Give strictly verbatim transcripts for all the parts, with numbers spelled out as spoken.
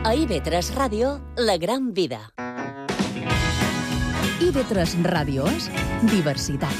A I V tres Ràdio, la gran vida. I V tres Ràdio és diversitat.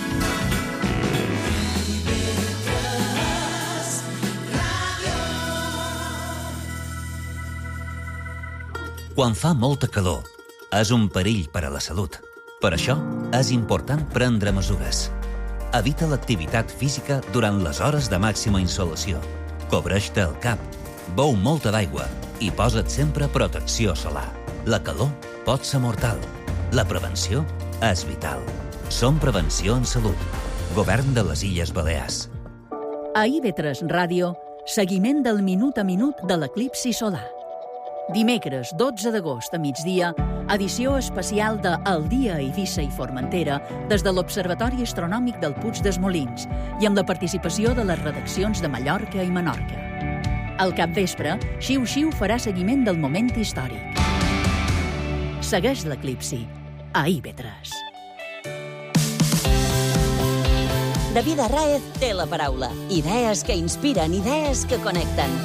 Quan fa molta calor, és un perill per a la salut. Per això, és important prendre mesures. Evita l'activitat física durant les hores de màxima insolació. Cobreix-te el cap, beu molta d'aigua i posa't sempre protecció solar. La calor pot ser mortal. La prevenció és vital. Som Prevenció en Salut. Govern de les Illes Balears. A I V tres Ràdio, seguiment del minut a minut de l'eclipsi solar. Dimecres dotze d'agost a migdia, edició especial de El dia a Eivissa i Formentera des de l'Observatori Astronòmic del Puig dels Molins i amb la participació de les redaccions de Mallorca i Menorca. Al capvespre, Xiu Xiu farà seguiment del moment històric. Segueix l'eclipsi a I V tres. David Arráez té la paraula. Idees que inspiren, idees que connecten.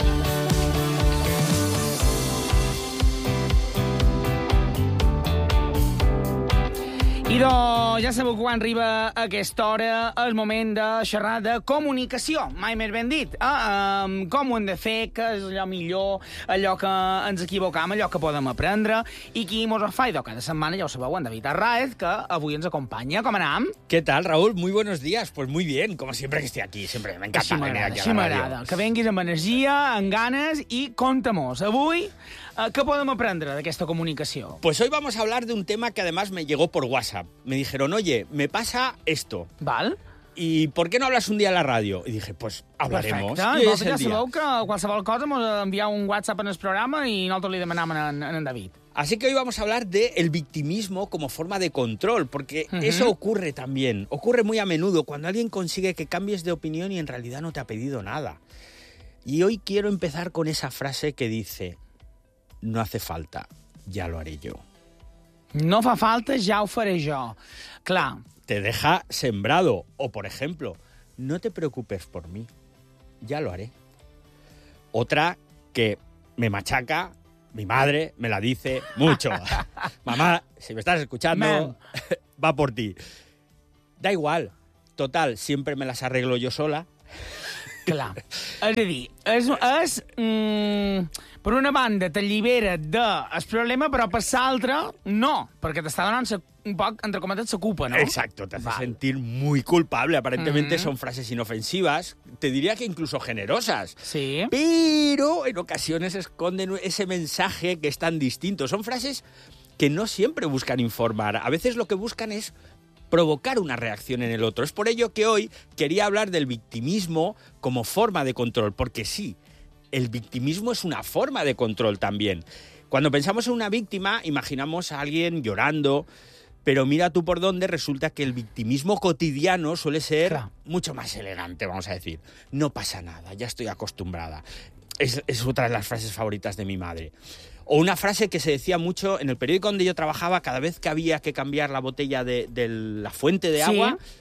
I doncs, ja sabeu que quan arriba a aquesta hora és moment de xerrar de comunicació, mai més ben dit. Eh? Um, com ho hem de fer, què és allò millor, allò que ens equivocam, allò que podem aprendre, i qui mos ho fa. I cada setmana, ja ho sabeu, en David Arráez, que avui ens acompanya. Com anam? ¿Qué tal, Raúl? Muy buenos días. Pues muy bien, como siempre que estoy aquí. Siempre me encanta venir aquí a la radio. M'agrada, que venguis amb energia, amb ganes, i conta-mos. Avui, eh, què podem aprendre d'aquesta comunicació? Pues hoy vamos a hablar de un tema que además me llegó por WhatsApp. Me dijeron, oye, me pasa esto. Val. ¿Y por qué no hablas un día en la radio? Y dije, pues hablaremos. Perfecte. I vosaltres ja sabeu que qualsevol cosa mos envieu un WhatsApp en el programa i nosaltres li demanam en, en David. Así que hoy vamos a hablar del de victimismo como forma de control, porque uh-huh. eso ocurre también. Ocurre muy a menudo cuando alguien consigue que cambies de opinión y en realidad no te ha pedido nada. Y hoy quiero empezar con esa frase que dice, no hace falta, ya lo haré yo. No fa falta, ja ho faré jo. Clar. Te deja sembrado. O, por ejemplo, no te preocupes por mí, ya lo haré. Otra que me machaca, mi madre me la dice mucho. Mamá, si me estás escuchando, va por ti. Da igual. Total, siempre me las arreglo yo sola. Clar. És a dir, és, és mm, per una banda t'allibera del problema, però per l'altra no, perquè t'està donant un poc, entre cometes, la culpa, ¿no? Exacto, te hace vale. sentir muy culpable. Aparentemente mm-hmm. son frases inofensivas, te diría que incluso generosas. Sí. Pero en ocasiones esconden ese mensaje que es tan distinto. Son frases que no siempre buscan informar. A veces lo que buscan es provocar una reacción en el otro. Es por ello que hoy quería hablar del victimismo como forma de control, porque sí, el victimismo es una forma de control también. Cuando pensamos en una víctima, imaginamos a alguien llorando, pero mira tú por dónde, resulta que el victimismo cotidiano suele ser claro. mucho más elegante, vamos a decir. No pasa nada, ya estoy acostumbrada. Es, es otra de las frases favoritas de mi madre. O una frase que se decía mucho en el periódico donde yo trabajaba, cada vez que había que cambiar la botella de, de la fuente de agua, sí.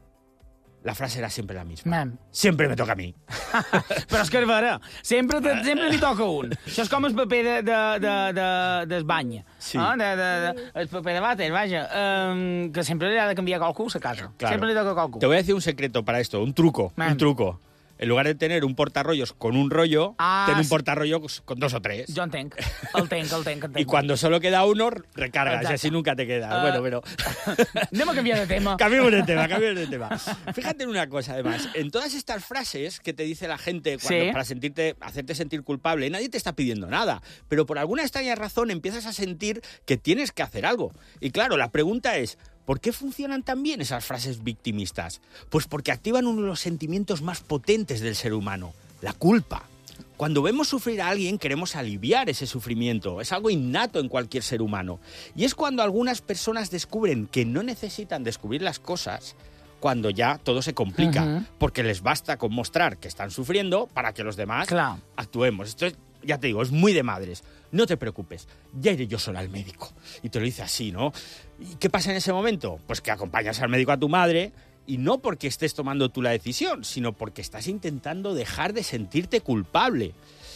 la frase era siempre la misma. Man. Siempre me toca a mi. Però és que és vera. Sempre, te, sempre li toca un. Això és com el paper de, de, de, de, del bany. Sí. Eh? De, de, de, el paper de vàter, vaja. Um, que sempre li ha de canviar qualcú a casa. Claro. Sempre li toca a qualcú. Te voy a decir un secreto para esto, un truco, Man. un truco. En lugar de tener un portarrollos con un rollo, ah, ten un sí. portarrollos con dos o tres. Jo entenc, el tenc, el tenc, el tenc. Y cuando solo queda uno, recargas, y así nunca te queda. Uh, bueno, pero... Anem a cambiar de tema. Cambiemos de tema, cambiemos de tema. Fíjate en una cosa, además. En todas estas frases que te dice la gente cuando, ¿Sí? para sentirte, hacerte sentir culpable, nadie te está pidiendo nada. Pero por alguna extraña razón empiezas a sentir que tienes que hacer algo. Y claro, la pregunta es, ¿por qué funcionan tan bien esas frases victimistas? Pues porque activan uno de los sentimientos más potentes del ser humano, la culpa. Cuando vemos sufrir a alguien, queremos aliviar ese sufrimiento. Es algo innato en cualquier ser humano. Y es cuando algunas personas descubren que no necesitan descubrir las cosas, cuando ya todo se complica, uh-huh. porque les basta con mostrar que están sufriendo para que los demás claro. actuemos. Esto es, ya te digo, es muy de madres. No te preocupes, ya iré yo sola al médico. Y te lo dice así, ¿no? ¿Y qué pasa en ese momento? Pues que acompañas al médico a tu madre, y no porque estés tomando tú la decisión, sino porque estás intentando dejar de sentirte culpable.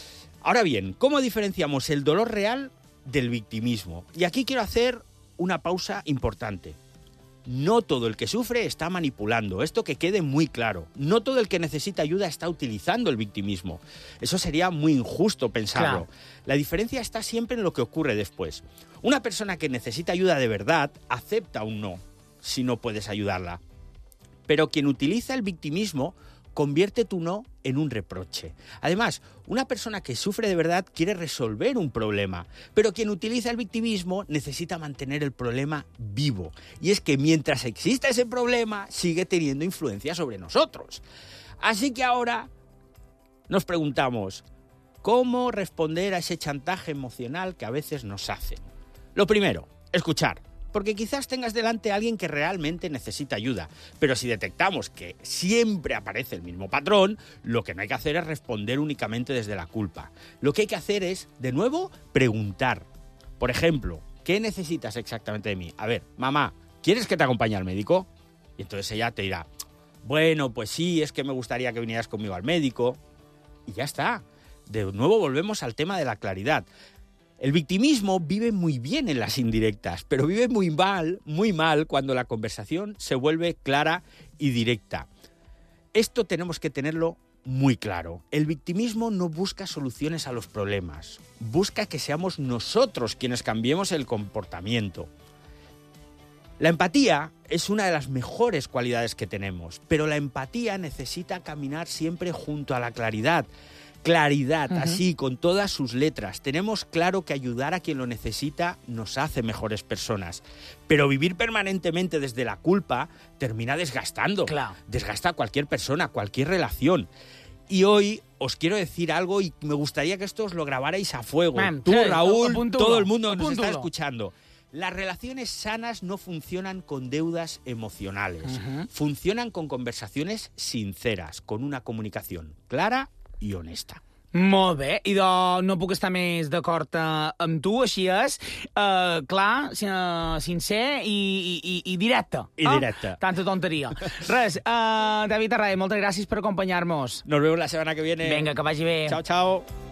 Ahora bien, ¿cómo diferenciamos el dolor real del victimismo? Y aquí quiero hacer una pausa importante. No todo el que sufre está manipulando, esto que quede muy claro. No todo el que necesita ayuda está utilizando el victimismo. Eso sería muy injusto pensarlo. Claro. La diferencia está siempre en lo que ocurre después. Una persona que necesita ayuda de verdad acepta un no, si no puedes ayudarla. Pero quien utiliza el victimismo convierte tu no en un reproche. Además, una persona que sufre de verdad quiere resolver un problema, pero quien utiliza el victimismo necesita mantener el problema vivo. Y es que mientras exista ese problema, sigue teniendo influencia sobre nosotros. Así que ahora nos preguntamos, ¿cómo responder a ese chantaje emocional que a veces nos hacen? Lo primero, escuchar. Porque quizás tengas delante a alguien que realmente necesita ayuda. Pero si detectamos que siempre aparece el mismo patrón, lo que no hay que hacer es responder únicamente desde la culpa. Lo que hay que hacer es, de nuevo, preguntar. Por ejemplo, ¿qué necesitas exactamente de mí? A ver, mamá, ¿quieres que te acompañe al médico? Y entonces ella te dirá, bueno, pues sí, es que me gustaría que vinieras conmigo al médico. Y ya está. De nuevo volvemos al tema de la claridad. El victimismo vive muy bien en las indirectas, pero vive muy mal, muy mal cuando la conversación se vuelve clara y directa. Esto tenemos que tenerlo muy claro. El victimismo no busca soluciones a los problemas, busca que seamos nosotros quienes cambiemos el comportamiento. La empatía es una de las mejores cualidades que tenemos, pero la empatía necesita caminar siempre junto a la claridad. Claridad, uh-huh. Así, con todas sus letras. Tenemos claro que ayudar a quien lo necesita nos hace mejores personas. Pero vivir permanentemente desde la culpa termina desgastando. Claro. Desgasta a cualquier persona, cualquier relación. Y hoy os quiero decir algo y me gustaría que esto os lo grabarais a fuego. Man, Tú, sí, Raúl, apúntulo, todo el mundo que nos está escuchando. Las relaciones sanas no funcionan con deudas emocionales. Uh-huh. Funcionan con conversaciones sinceras, con una comunicación clara i honesta. Molt bé, i de, no puc estar més d'acord uh, amb tu, així és, uh, clar, uh, sincer i, i, i directe. I directe. Oh? Tanta tonteria. Res, uh, David Arraez, moltes gràcies per acompanyar-nos. Nos vemos la setmana que viene. Vinga, que vagi bé. Chao, chao.